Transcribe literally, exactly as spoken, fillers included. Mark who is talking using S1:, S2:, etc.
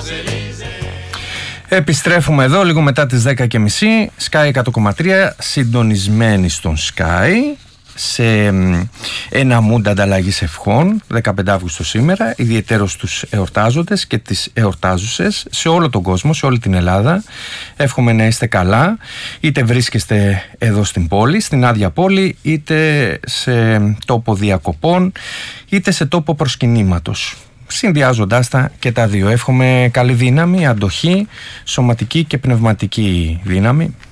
S1: Επιστρέφουμε εδώ λίγο μετά τις δέκα και μισή. Sky εκατό κόμμα τρία, συντονισμένοι στον Sky, σε ένα mood ανταλλαγής ευχών. Δεκαπέντε Αυγούστου σήμερα, ιδιαιτέρως τους εορτάζοντες και τις εορτάζουσες σε όλο τον κόσμο, σε όλη την Ελλάδα. Εύχομαι να είστε καλά, είτε βρίσκεστε εδώ στην πόλη, στην άδεια πόλη, είτε σε τόπο διακοπών, είτε σε τόπο προσκυνήματος, συνδυάζοντάς τα και τα δύο. Εύχομαι καλή δύναμη, αντοχή, σωματική και πνευματική δύναμη.